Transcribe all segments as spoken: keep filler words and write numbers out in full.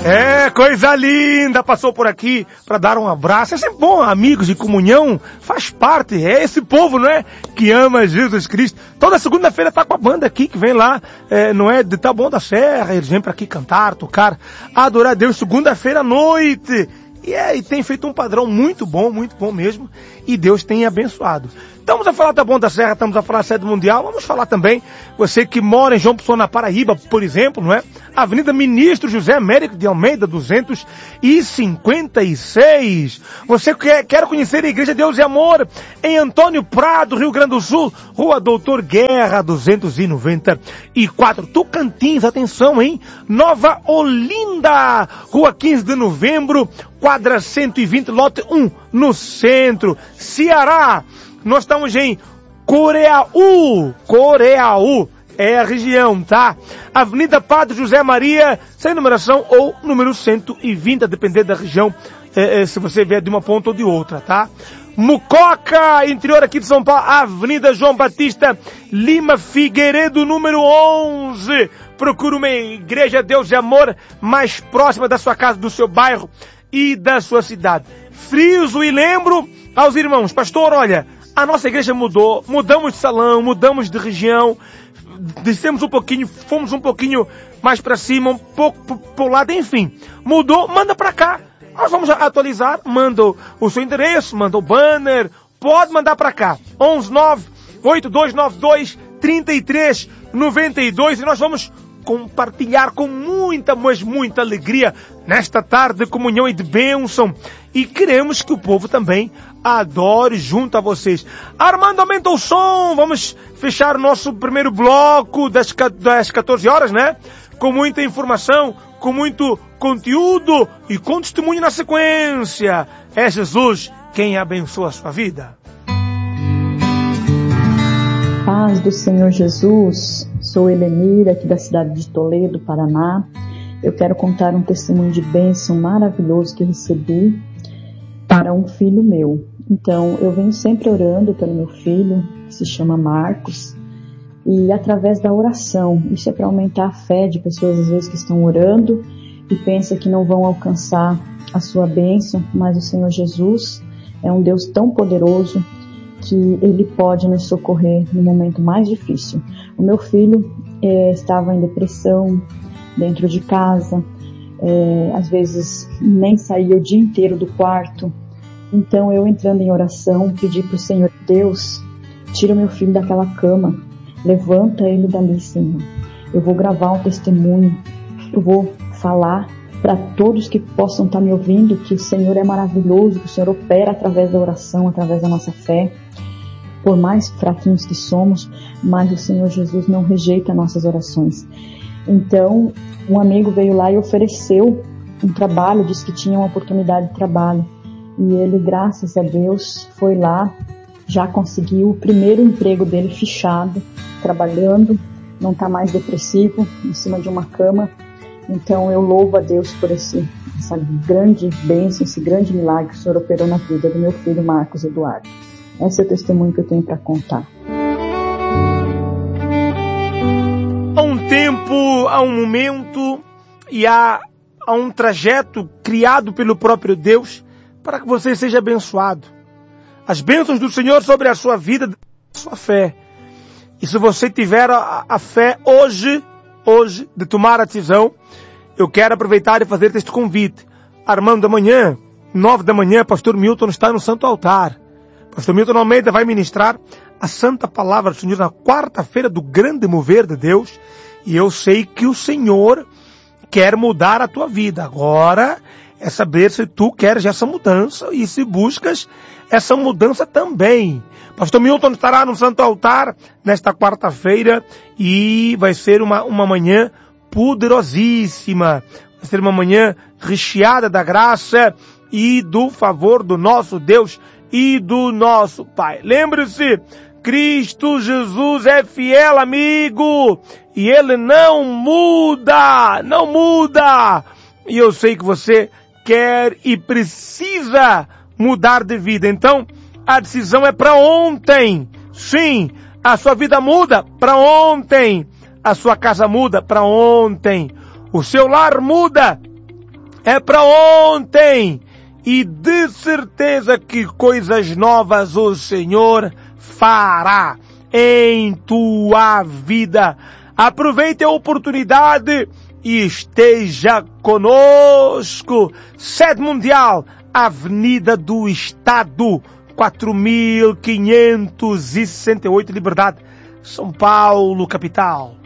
É, coisa linda, passou por aqui para dar um abraço. É sempre bom, amigos de comunhão, faz parte, é esse povo, não é? Que ama Jesus Cristo. Toda segunda-feira tá com a banda aqui, que vem lá, é, não é? De Taboão da Serra, eles vêm para aqui cantar, tocar, adorar a Deus segunda-feira à noite. E, é, e tem feito um padrão muito bom, muito bom mesmo, e Deus tem abençoado. Estamos a falar da Taboão da Serra, estamos a falar da sede mundial, vamos falar também, você que mora em João Pessoa, na Paraíba, por exemplo, não é? Avenida Ministro José Américo de Almeida, duzentos e cinquenta e seis. Você quer, quer conhecer a Igreja Deus e Amor em Antônio Prado, Rio Grande do Sul, Rua Doutor Guerra, duzentos e noventa e quatro. Tocantins, atenção, hein? Nova Olinda, Rua quinze de novembro, quadra cento e vinte, lote um, no centro. Ceará, nós estamos em Coreaú, Coreaú. É a região, tá? Avenida Padre José Maria, sem numeração ou número cento e vinte, a depender da região, é, é, se você vier de uma ponta ou de outra, tá? Mucoca, interior aqui de São Paulo, Avenida João Batista Lima Figueiredo, número onze. Procure uma Igreja Deus e Amor mais próxima da sua casa, do seu bairro e da sua cidade. Friso e lembro aos irmãos, pastor, olha, a nossa igreja mudou, mudamos de salão, mudamos de região, descemos um pouquinho, fomos um pouquinho mais para cima, um pouco pro lado, enfim. Mudou, manda para cá. Nós vamos atualizar, manda o seu endereço, manda o banner, pode mandar para cá. onze nove oito dois nove dois três três nove dois e nós vamos compartilhar com muita, mas muita alegria nesta tarde de comunhão e de bênção. E queremos que o povo também adore junto a vocês. Armando, aumenta o som. Vamos fechar o nosso primeiro bloco das, das quatorze horas, né? Com muita informação, com muito conteúdo e com testemunho na sequência. É Jesus quem abençoa a sua vida. Paz do Senhor Jesus, sou Helenira, aqui da cidade de Toledo, Paraná. Eu quero contar um testemunho de bênção maravilhoso que eu recebi para um filho meu. Então, eu venho sempre orando pelo meu filho, que se chama Marcos, e através da oração, isso é para aumentar a fé de pessoas às vezes que estão orando e pensam que não vão alcançar a sua bênção, mas o Senhor Jesus é um Deus tão poderoso que Ele pode nos socorrer no momento mais difícil. O meu filho é, estava em depressão, dentro de casa, é, às vezes nem saía o dia inteiro do quarto. Então eu, entrando em oração, pedi para o Senhor, Deus, tira o meu filho daquela cama, levanta ele dali, Senhor. Eu vou gravar um testemunho, eu vou falar para todos que possam estar me ouvindo que o Senhor é maravilhoso, que o Senhor opera através da oração, através da nossa fé. Por mais fraquinhos que somos, mas o Senhor Jesus não rejeita nossas orações. Então, um amigo veio lá e ofereceu um trabalho, disse que tinha uma oportunidade de trabalho. E ele, graças a Deus, foi lá, já conseguiu o primeiro emprego dele fichado, trabalhando, não está mais depressivo, em cima de uma cama. Então, eu louvo a Deus por esse, essa grande bênção, esse grande milagre que o Senhor operou na vida do meu filho Marcos Eduardo. Esse é o testemunho que eu tenho para contar. Há um tempo, há um momento e há, há um trajeto criado pelo próprio Deus para que você seja abençoado. As bênçãos do Senhor sobre a sua vida, a sua fé. E se você tiver a, a fé hoje, hoje, de tomar a decisão, eu quero aproveitar e fazer este convite. Armando, amanhã, nove da manhã, pastor Milton está no Santo Altar. Pastor Milton Almeida vai ministrar a Santa Palavra do Senhor na quarta-feira do grande mover de Deus. E eu sei que o Senhor quer mudar a tua vida. Agora é saber se tu queres essa mudança e se buscas essa mudança também. Pastor Milton estará no Santo Altar nesta quarta-feira e vai ser uma, uma manhã poderosíssima. Vai ser uma manhã recheada da graça e do favor do nosso Deus e do nosso Pai. Lembre-se, Cristo Jesus é fiel, amigo, e Ele não muda, não muda. E eu sei que você quer e precisa mudar de vida. Então, a decisão é para ontem. Sim, a sua vida muda para ontem. A sua casa muda para ontem. O seu lar muda é para ontem. E de certeza que coisas novas o Senhor fará em tua vida. Aproveite a oportunidade e esteja conosco. Sede Mundial, Avenida do Estado, quatro mil quinhentos e sessenta e oito, Liberdade, São Paulo, capital.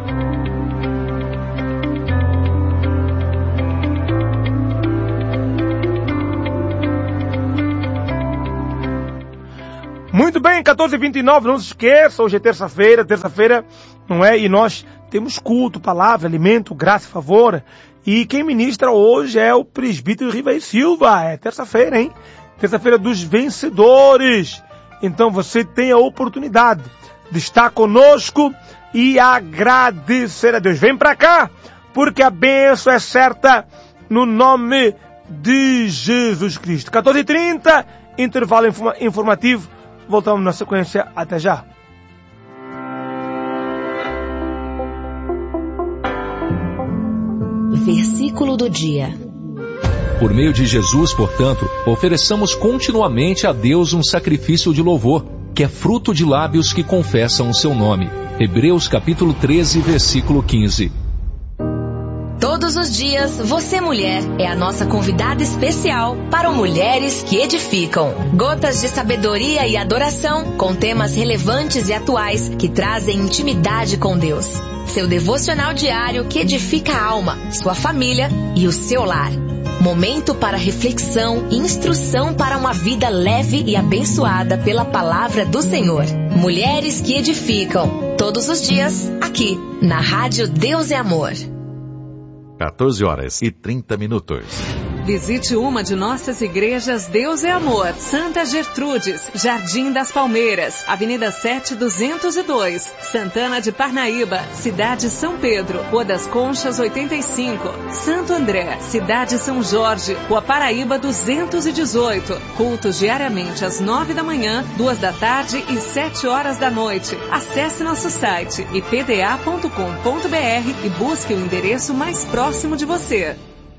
Muito bem, quatorze e vinte e nove, não se esqueça, hoje é terça-feira, terça-feira, não é? E nós temos culto, palavra, alimento, graça e favor. E quem ministra hoje é o presbítero Rivaí Silva. É terça-feira, hein? Terça-feira dos vencedores. Então você tem a oportunidade de estar conosco e agradecer a Deus. Vem pra cá, porque a bênção é certa no nome de Jesus Cristo. quatorze e trinta, intervalo informa- informativo. Voltamos na sequência. Até já. Versículo do dia. Por meio de Jesus, portanto, ofereçamos continuamente a Deus um sacrifício de louvor, que é fruto de lábios que confessam o seu nome. Hebreus capítulo treze, versículo quinze. Todos os dias, você mulher é a nossa convidada especial para o Mulheres que Edificam. Gotas de sabedoria e adoração com temas relevantes e atuais que trazem intimidade com Deus. Seu devocional diário que edifica a alma, sua família e o seu lar. Momento para reflexão e instrução para uma vida leve e abençoada pela palavra do Senhor. Mulheres que Edificam. Todos os dias, aqui, na Rádio Deus é Amor. quatorze horas e trinta minutos. Visite uma de nossas igrejas Deus é Amor, Santa Gertrudes, Jardim das Palmeiras, Avenida sete, duzentos e dois, Santana de Parnaíba, Cidade São Pedro, Rua das Conchas oitenta e cinco, Santo André, Cidade São Jorge, Rua Paraíba duzentos e dezoito. Cultos diariamente às nove da manhã, duas da tarde e sete horas da noite. Acesse nosso site i p d a ponto com ponto b r e busque o endereço mais próximo de você.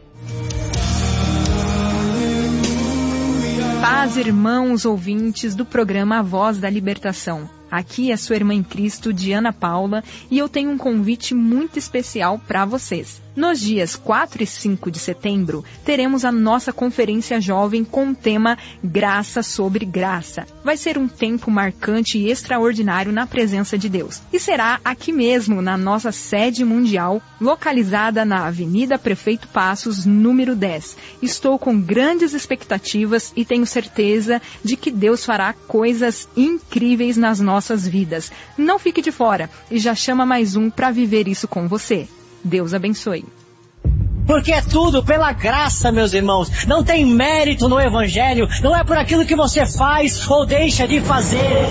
Paz, irmãos ouvintes do programa A Voz da Libertação. Aqui é sua irmã em Cristo, Diana Paula, e eu tenho um convite muito especial para vocês. Nos dias quatro e cinco de setembro, teremos a nossa conferência jovem com o tema Graça sobre Graça. Vai ser um tempo marcante e extraordinário na presença de Deus. E será aqui mesmo, na nossa sede mundial, localizada na Avenida Prefeito Passos, número dez. Estou com grandes expectativas e tenho certeza de que Deus fará coisas incríveis nas nossas vidas. Não fique de fora e já chama mais um para viver isso com você. Deus abençoe. Porque é tudo pela graça, meus irmãos. Não tem mérito no Evangelho. Não é por aquilo que você faz ou deixa de fazer.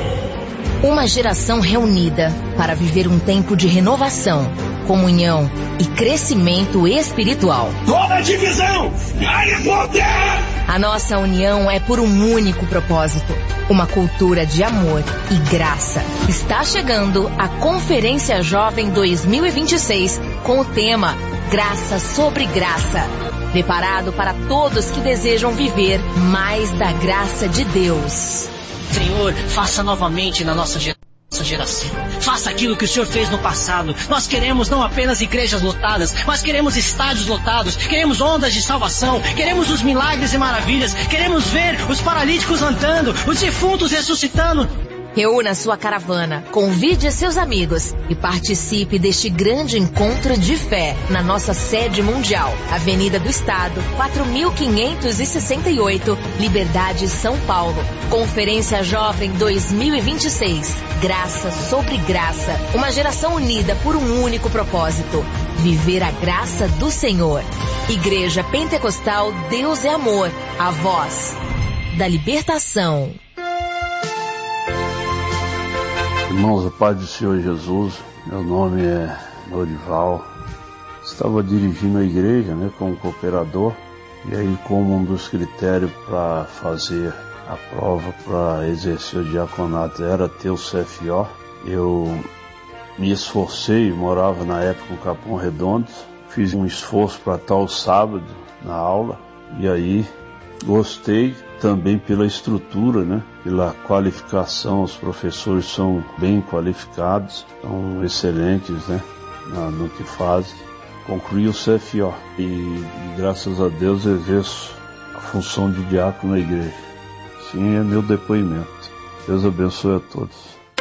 Uma geração reunida para viver um tempo de renovação, comunhão e crescimento espiritual. Toda divisão, ganha poder! A nossa união é por um único propósito, uma cultura de amor e graça. Está chegando a Conferência Jovem dois mil e vinte e seis com o tema Graça sobre Graça. Preparado para todos que desejam viver mais da graça de Deus. Senhor, faça novamente na nossa geração. Faça aquilo que o Senhor fez no passado. Nós queremos não apenas igrejas lotadas, mas queremos estádios lotados, queremos ondas de salvação, queremos os milagres e maravilhas, queremos ver os paralíticos andando, os defuntos ressuscitando. Reúna sua caravana, convide seus amigos e participe deste grande encontro de fé na nossa sede mundial, Avenida do Estado, quatro mil quinhentos e sessenta e oito, Liberdade, São Paulo. Conferência Jovem dois mil e vinte e seis. Graça sobre graça. Uma geração unida por um único propósito: viver a graça do Senhor. Igreja Pentecostal Deus é Amor, a voz da libertação. Irmãos, a paz do Senhor Jesus, meu nome é Norival. Estava dirigindo a igreja, né, como cooperador, e aí como um dos critérios para fazer a prova para exercer o diaconato era ter o C F O, eu me esforcei, morava na época no Capão Redondo, fiz um esforço para estar o sábado na aula. E aí gostei também pela estrutura, né? Pela qualificação, os professores são bem qualificados, são excelentes, né? no que fazem. Concluí o C F O e, e graças a Deus exerço a função de diácono na igreja. Sim, é meu depoimento. Deus abençoe a todos.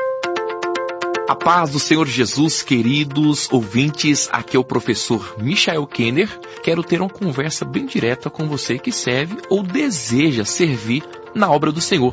A paz do Senhor Jesus, queridos ouvintes, aqui é o professor Michael Kenner. Quero ter uma conversa bem direta com você que serve ou deseja servir na obra do Senhor.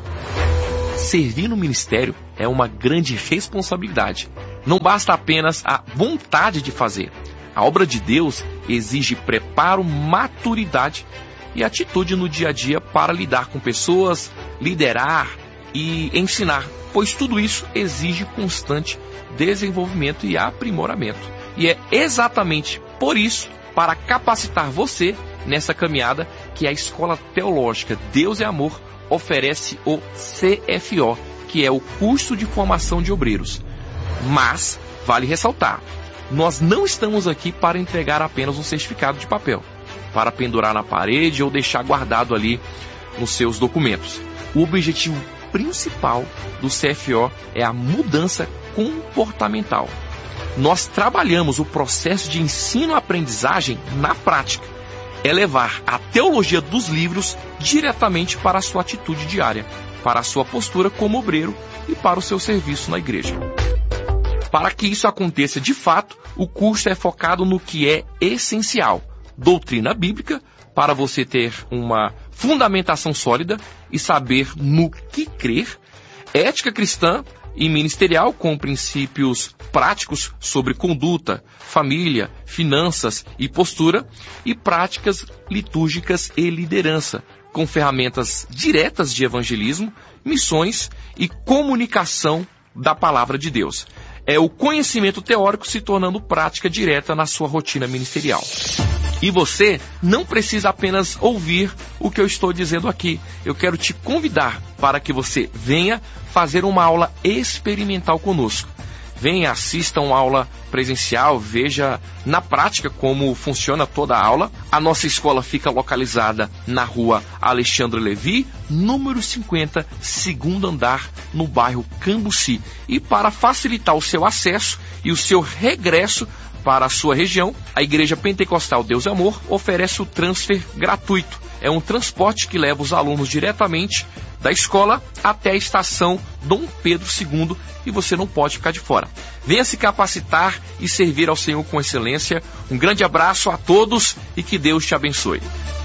Servir no ministério é uma grande responsabilidade. Não basta apenas a vontade de fazer. A obra de Deus exige preparo, maturidade e atitude no dia a dia para lidar com pessoas, liderar e ensinar, pois tudo isso exige constante desenvolvimento e aprimoramento. E é exatamente por isso, para capacitar você nessa caminhada, que a Escola Teológica Deus é Amor oferece o C F O, que é o curso de formação de obreiros. Mas, vale ressaltar, nós não estamos aqui para entregar apenas um certificado de papel, para pendurar na parede ou deixar guardado ali nos seus documentos. O objetivo principal do C F O é a mudança comportamental. Nós trabalhamos o processo de ensino-aprendizagem na prática. É levar a teologia dos livros diretamente para a sua atitude diária, para a sua postura como obreiro e para o seu serviço na igreja. Para que isso aconteça de fato, o curso é focado no que é essencial: doutrina bíblica, para você ter uma fundamentação sólida e saber no que crer, ética cristã e ministerial com princípios práticos sobre conduta, família, finanças e postura, e práticas litúrgicas e liderança, com ferramentas diretas de evangelismo, missões e comunicação da palavra de Deus. É o conhecimento teórico se tornando prática direta na sua rotina ministerial. E você não precisa apenas ouvir o que eu estou dizendo aqui. Eu quero te convidar para que você venha fazer uma aula experimental conosco. Venha, assista uma aula presencial, veja na prática como funciona toda a aula. A nossa escola fica localizada na rua Alexandre Levi, número cinquenta, segundo andar, no bairro Cambuci. E para facilitar o seu acesso e o seu regresso para a sua região, a Igreja Pentecostal Deus é Amor oferece o transfer gratuito. É um transporte que leva os alunos diretamente da escola até a estação Dom Pedro segundo, e você não pode ficar de fora. Venha se capacitar e servir ao Senhor com excelência. Um grande abraço a todos e que Deus te abençoe.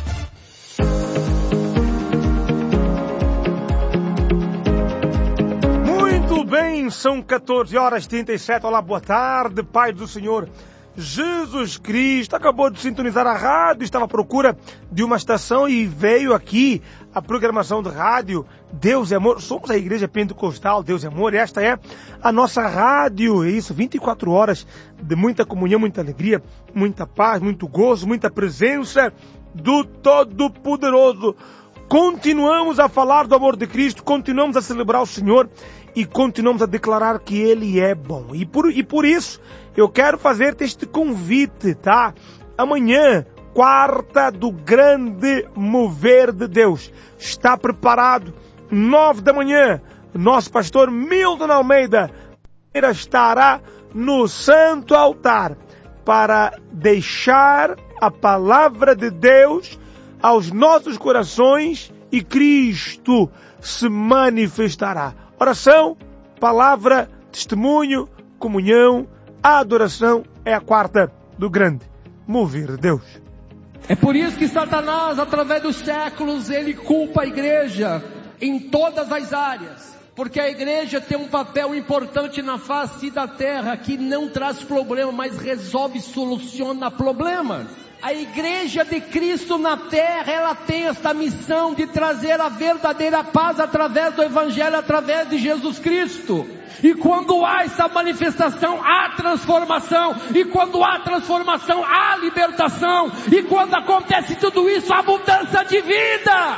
Muito bem, são quatorze horas e trinta e sete. Olá, boa tarde, Pai do Senhor Jesus Cristo. Acabou de sintonizar a rádio, estava à procura de uma estação e veio aqui a programação de rádio Deus é Amor. Somos a Igreja Pentecostal Deus é Amor e esta é a nossa rádio. É isso, vinte e quatro horas de muita comunhão, muita alegria, muita paz, muito gozo, muita presença do Todo-Poderoso. Continuamos a falar do amor de Cristo, continuamos a celebrar o Senhor e continuamos a declarar que Ele é bom. E por, e por isso eu quero fazer-te este convite, tá? Amanhã, quarta do grande mover de Deus. Está preparado? Nove da manhã, nosso pastor Milton Almeida estará no santo altar para deixar a palavra de Deus aos nossos corações e Cristo se manifestará. Oração, palavra, testemunho, comunhão, a adoração é a quarta do grande mover de Deus. É por isso que Satanás, através dos séculos, ele culpa a igreja em todas as áreas. Porque a igreja tem um papel importante na face da terra que não traz problema, mas resolve e soluciona problemas. A igreja de Cristo na terra, ela tem esta missão de trazer a verdadeira paz através do Evangelho, através de Jesus Cristo. E quando há essa manifestação, há transformação. E quando há transformação, há libertação. E quando acontece tudo isso, há mudança de vida.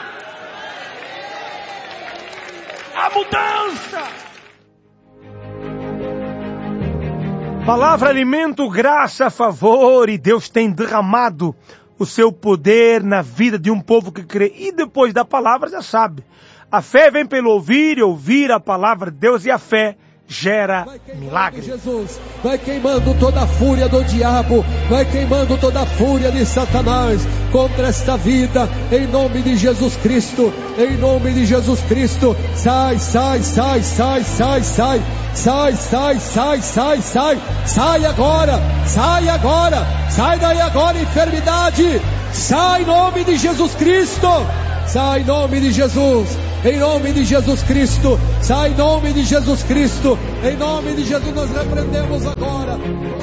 A mudança. Palavra, alimento, graça, favor, e Deus tem derramado o seu poder na vida de um povo que crê. E depois da palavra, já sabe. A fé vem pelo ouvir e ouvir a palavra de Deus, e a fé gera milagre. Jesus, vai queimando toda a fúria do diabo, vai queimando toda a fúria de Satanás contra esta vida, em nome de Jesus Cristo, em nome de Jesus Cristo. Sai, sai, sai, sai, sai, sai, sai, sai, sai, sai, sai, sai agora, sai agora, sai daí agora, enfermidade, sai em nome de Jesus Cristo, sai em nome de Jesus. Em nome de Jesus Cristo, sai em nome de Jesus Cristo, em nome de Jesus nós repreendemos agora.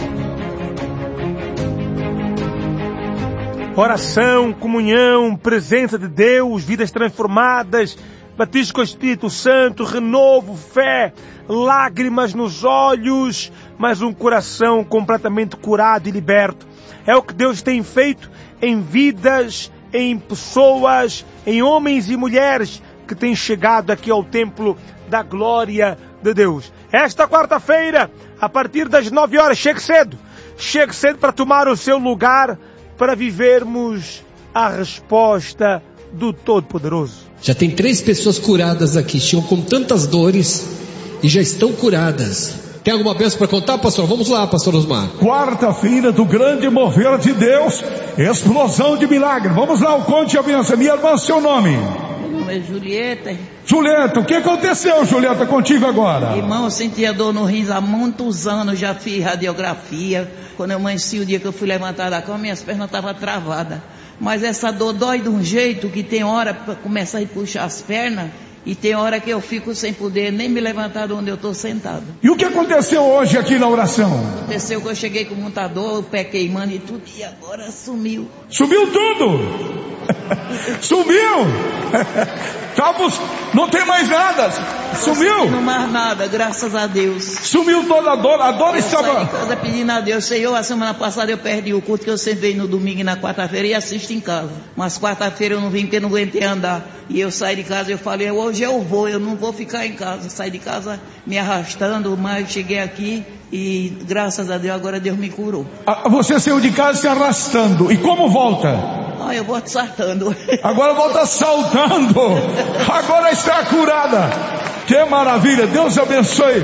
Oração, comunhão, presença de Deus, vidas transformadas, batismo com o Espírito Santo, renovo, fé, lágrimas nos olhos, mas um coração completamente curado e liberto. É o que Deus tem feito em vidas, em pessoas, em homens e mulheres que tem chegado aqui ao templo da glória de Deus. Esta quarta-feira, a partir das nove horas, chegue cedo. Chegue cedo para tomar o seu lugar, para vivermos a resposta do Todo-Poderoso. Já tem três pessoas curadas aqui, tinham com tantas dores e já estão curadas. Tem alguma bênção para contar, pastor? Vamos lá, pastor Osmar. Quarta-feira do grande mover de Deus, explosão de milagre. Vamos lá, conte a bênção. Minha irmã, seu nome? É Julieta. Julieta, o que aconteceu, Julieta, contigo agora? Irmão, eu sentia dor no rins há muitos anos, já fiz radiografia. Quando eu amanheci, o dia que eu fui levantar da cama, minhas pernas estavam travadas. Mas essa dor dói de um jeito que tem hora para começar a puxar as pernas, e tem hora que eu fico sem poder nem me levantar de onde eu estou sentado. E o que aconteceu hoje aqui na oração? Aconteceu que eu cheguei com muita dor, o pé queimando e tudo, e agora sumiu. Sumiu tudo? Sumiu! Tá bus... Não tem mais nada. Sumiu? Não mais nada, graças a Deus. Sumiu toda a dor. A dor eu estava... Eu saí de casa pedindo a Deus. Senhor, a semana passada eu perdi o culto que eu sempre venho no domingo e na quarta-feira e assisto em casa. Mas quarta-feira eu não vim porque não aguentei andar. E eu saí de casa e eu falei, hoje eu vou, eu não vou ficar em casa. Saí de casa me arrastando, mas cheguei aqui e graças a Deus agora Deus me curou. Ah, você saiu de casa se arrastando. E como volta? Ah, eu volto saltando. Agora volta saltando. Agora está curada. Que maravilha. Deus abençoe.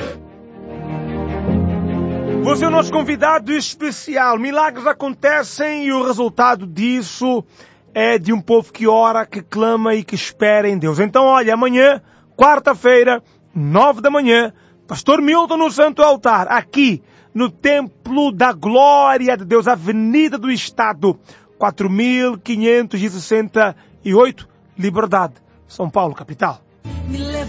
Você é o nosso convidado especial. Milagres acontecem e o resultado disso é de um povo que ora, que clama e que espera em Deus. Então, olha, amanhã, quarta-feira, nove da manhã, Pastor Milton no Santo Altar, aqui no Templo da Glória de Deus, Avenida do Estado, quatro mil quinhentos e sessenta e oito, Liberdade, São Paulo, capital.